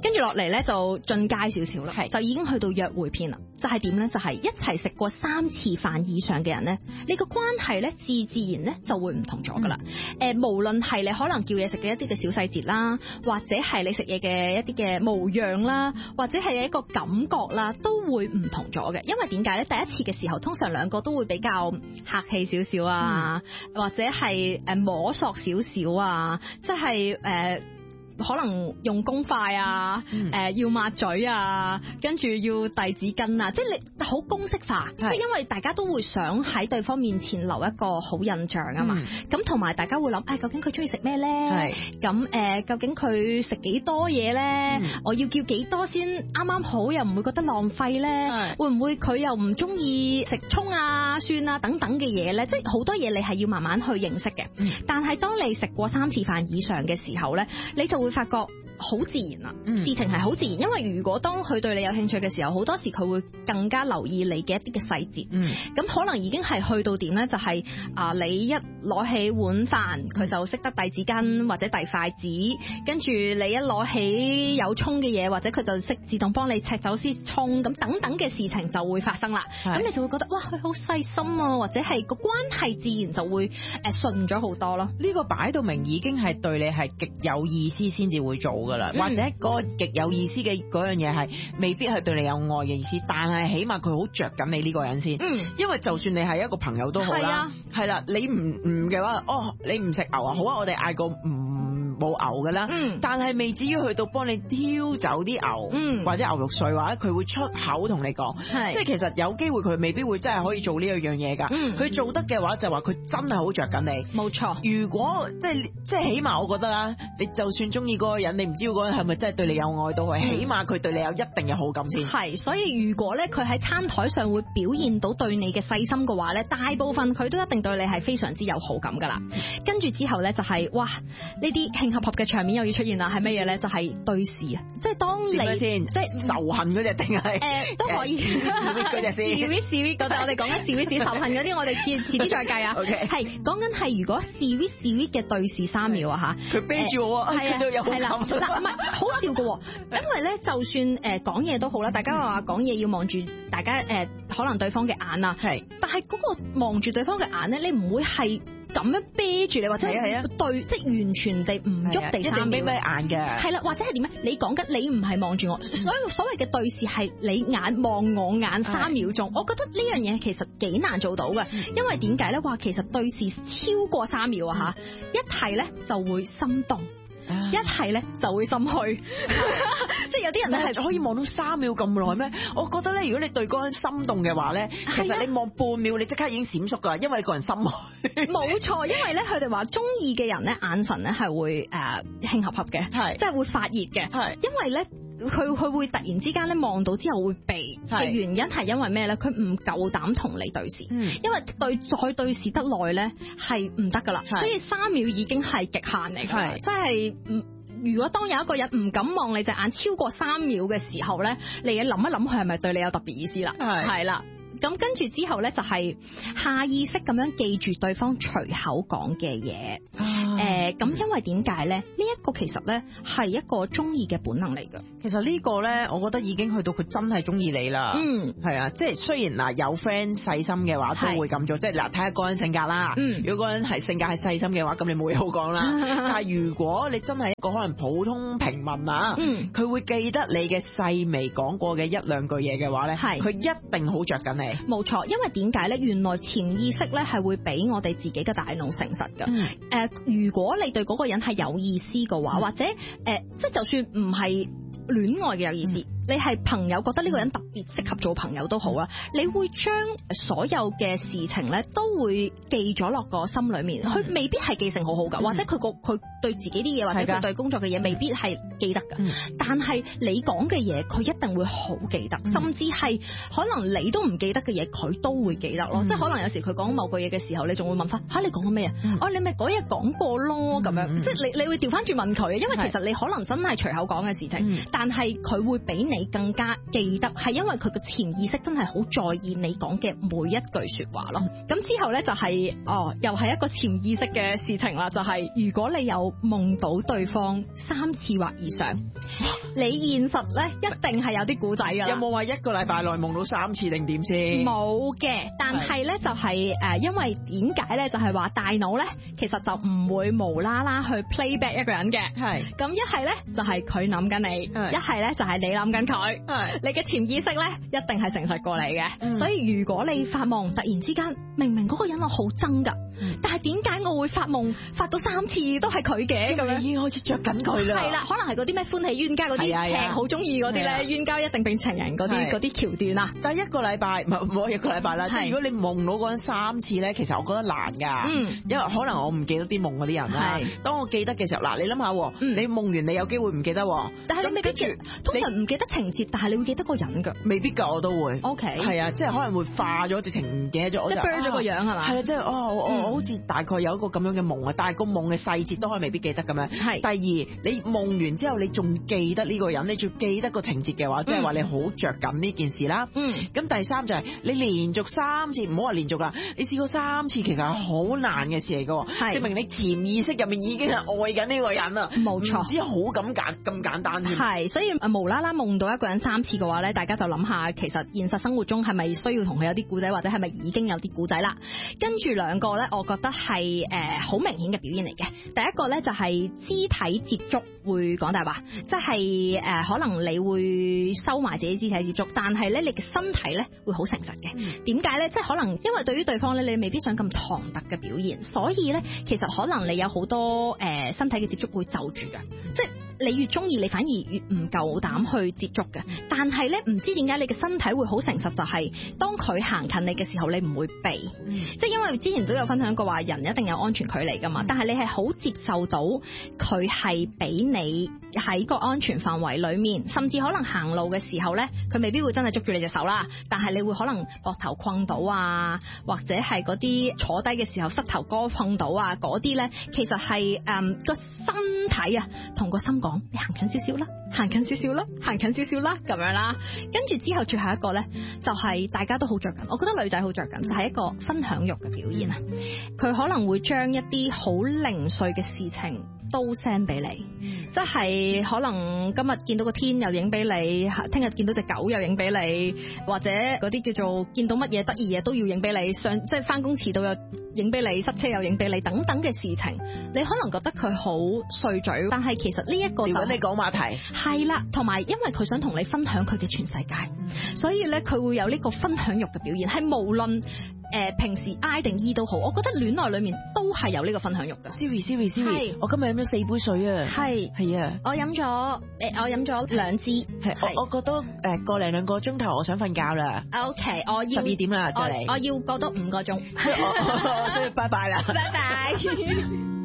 跟住落嚟咧就進階少少啦， 係就已經去到約會篇啦。就係點咧？就係一齊食過3次飯以上嘅人咧，你個關係咧自然咧就會唔同咗噶啦。無論係你可能叫嘢食嘅一啲嘅小細節啦，或者係你食嘢嘅一啲嘅模樣啦，或者係一個感覺啦，都會唔同咗嘅。因為點解咧？第一次嘅時候，通常兩個都會比較客氣少少啊，或者係摸索少少啊，即係可能用公筷啊，要抹嘴啊，跟住要遞紙巾啊，即係你好公式化，即係因為大家都會想喺對方面前留一個好印象啊嘛。咁同埋大家會諗，究竟佢中意食咩咧？咁究竟佢食幾多嘢咧？我要叫幾多先啱啱好，又唔會覺得浪費咧？會唔會佢又唔中意食葱啊、蒜啊等等嘅嘢咧？即係好多嘢你係要慢慢去認識嘅。但係當你食過3次飯以上嘅時候咧，你就會發覺好自然啦，事情係好自然。因為如果當佢對你有興趣嘅時候，好多時佢會更加留意你嘅一啲嘅細節。咁可能已經係去到點咧，就係你一攞起碗飯，佢就識得遞紙巾或者遞筷子，跟住你一攞起有葱嘅嘢，或者佢就識自動幫你赤走絲葱，咁等等嘅事情就會發生啦。咁你就會覺得哇，佢好細心啊，或者係個關係自然就會順咗好多咯。 呢個擺到明已經係對你係極有意思先至會做噶啦，或者嗰個極有意思嘅嗰樣嘢係未必係對你有愛嘅意思，但係起碼佢好着緊你呢個人先。因為就算你係一個朋友都好啦，係啦，你唔嘅話，你唔食牛啊，好啊，我哋嗌個冇牛噶啦，但係未至於去到幫你挑走啲牛，或者牛肉碎，或者佢會出口同你講，即係其實有機會佢未必會真係可以做呢一樣嘢噶，佢做得嘅話就話佢真係好着緊你。 冇錯。 如果即係起碼我覺得啦，你就算中意嗰個人，你唔知嗰個人係咪真係對你有愛到，起碼佢對你有一定嘅好感先。 係，所以如果咧佢喺餐台上會表現到對你嘅細心嘅話咧，大部分佢都一定對你係非常之有好感噶啦。跟住之後咧就係哇，呢啲慶合嘅場面又要出現啦，係乜嘢咧？就係對視啊！即係當你先，即係仇恨嗰隻定係都可以嗰隻先。 sweet 嗰隻，我哋講緊 sweet 仇恨嗰啲，我哋遲啲再計啊。係講緊係如果 sweet 嘅對視3秒啊嚇， 佢啤住我啊，係啦， 嗱唔係好笑嘅喎，因為咧就算講嘢都好啦，大家話講嘢要望住大家可能對方嘅眼啊，但係嗰個望住對方嘅眼咧，你唔會係咁樣啤住你，或者對，即係完全地唔喐地3秒， 眼嘅， 係啦，或者係點咧？你講緊你唔係望住我，所謂嘅對視係你眼望我眼3秒鐘，我覺得呢樣嘢其實幾難做到嘅，因為點解咧？話其實對視超過3秒啊嚇，一係咧就會心動。一係咧就會心虛，即係有啲人咧係可以望到3秒咁耐咩？我覺得咧，如果你對嗰個人心動嘅話咧，其實你望半秒，你即刻已經閃縮噶，因為你個人心虛。 冇錯，因為咧佢哋話中意嘅人咧眼神咧係會興合合嘅，即係會發熱嘅，因為咧。佢會突然之間咧望到之後會避嘅原因係因為咩咧？佢唔夠膽同你對視，因為再對視得耐咧係唔得噶啦，所以3秒已經係極限嚟嘅，即係如果當有一個人唔敢望你隻眼超過3秒嘅時候咧，你要諗一諗佢係咪對你有特別意思啦？係啦。咁跟住之後咧，就係下意識咁樣記住對方隨口講嘅嘢。咁因為點解咧？呢一個其實咧係一個中意嘅本能嚟㗎。 其實呢個咧，我覺得已經去到佢真係中意你啦。係啊，即係雖然嗱有 friend 細心嘅話都會咁做，即係嗱睇下個人性格啦。如果個人係性格係細心嘅話，咁你冇嘢好講啦。但係如果你真係一個可能普通平民啊，佢會記得你嘅細微講過嘅1-2句嘢嘅話咧，佢一定好着緊你。 冇錯，因為點解咧？原來潛意識咧係會俾我哋自己嘅大腦誠實㗎。如果你對嗰個人係有意思嘅話，或者即係就算唔係戀愛嘅有意思，你係朋友覺得呢個人特別適合做朋友都好啦，你會將所有嘅事情咧都會記咗落個心裏面，佢未必係記性好好㗎，或者佢對自己啲嘢，或者佢對工作嘅嘢未必係記得㗎，但係你講嘅嘢佢一定會好記得，甚至係可能你都唔記得嘅嘢佢都會記得咯，即係可能有時佢講某句嘢嘅時候，你仲會問翻你講緊咩啊？你咪嗰日講過咯咁樣，即係你會調翻轉問佢，因為其實你可能真係隨口講嘅事情，但係佢會俾你你更加記得，係因為佢個潛意識真係好在意你講嘅每一句說話咯。咁之後咧就係又係一個潛意識嘅事情啦，就係如果你有夢到對方3次或以上，你現實咧一定係有啲古仔噶啦。 有冇話1個禮拜內夢到3次定點先？ 冇嘅，但係咧就係因為點解咧？就係話大腦咧其實就唔會無啦啦去 playback 一個人嘅。係咁一係咧就係佢諗緊你，一係咧就係你諗緊佢。係你嘅潛意識咧一定係誠實過你嘅。所以如果你發夢突然之間明明嗰個人我好憎噶，但係點解我會發夢發到3次都係佢嘅？咁樣已經開始着緊佢啦。係啦，可能係嗰啲咩歡喜冤家嗰啲劇好中意嗰啲咧，冤家一定變情人嗰啲橋段啊。但係1個禮拜唔好1個禮拜啦。即係如果你夢到嗰人3次咧，其實我覺得難噶。因為可能我唔記得啲夢嗰啲人啦。當我記得嘅時候，嗱，你諗下，你夢完你有機會唔記得，但係你未必通常唔記得情節，但係你會記得個人噶。未必噶，我都會。O K。係啊，即係可能會化咗，直情唔記得咗。即係 blur 咗個樣係嘛？係啊，即係我好似大概有一個咁樣嘅夢啊，但係個夢嘅細節都可以未必記得咁樣。係。第二，你夢完之後，你仲記得呢個人，你仲記得個情節嘅話，即係話你好着緊呢件事啦。咁第三就係你連續3次，唔好話連續啦，你試過3次，其實係好難嘅事嚟噶。係。證明你潛意識入面已經係愛緊呢個人啦。冇錯。唔知好咁簡單添。係。所以無啦啦夢到一個人3次嘅話咧，大家就諗下，其實現實生活中係咪需要同佢有啲故仔，或者係咪已經有啲故仔啦？跟住2個咧，我覺得係好明顯嘅表現嚟嘅。第一個咧就係肢體接觸會講大話，即係可能你會收埋自己肢體接觸，但係咧你嘅身體咧會好誠實嘅。點解咧？即係可能因為對於對方咧，你未必想咁唐突嘅表現，所以咧其實可能你有好多身體嘅接觸會就住嘅，即係你越中意，你反而越唔夠膽去接觸嘅。但係咧唔知點解你嘅身體會好誠實，就係當佢行近你嘅時候，你唔會避。即係因為之前都有分享過話，人一定有安全距離噶嘛，但係你係好接受到佢係俾你喺個安全範圍裏面，甚至可能行路嘅時候咧，佢未必會真係捉住你隻手啦，但係你會可能膊頭困到啊，或者係嗰啲坐低嘅時候膝頭哥碰到啊，嗰啲咧其實係個身體啊同個心講，你行近少少啦，行近少少啦，行近少少啦咁樣啦。跟住之後最後一個咧就係大家都好着緊，我覺得女仔好着緊，就係一個分享欲嘅表現啊。佢可能會將一啲好零碎嘅事情都 send 俾你，即係可能今日見到個天又影俾你，聽日見到隻狗又影俾你，或者嗰啲叫做見到乜嘢得意嘢都要影俾你，即係翻工遲到又影俾你，塞車又影俾你，等等嘅事情，你可能覺得佢好碎嘴，但係其實呢一個就揾你講話題係啦，同埋因為佢想同你分享佢嘅全世界，所以咧佢會有呢個分享欲嘅表現，係無論平時 I 定 E 都好，我覺得戀愛裏面都係有呢個分享欲嘅。Siri，我今日飲咗4杯水啊。係啊，我飲咗2支。我覺得個零2個鐘頭，我想瞓覺啦。OK， 我要12點啦，再嚟。我要過多5個鐘。所以拜拜啦。拜拜。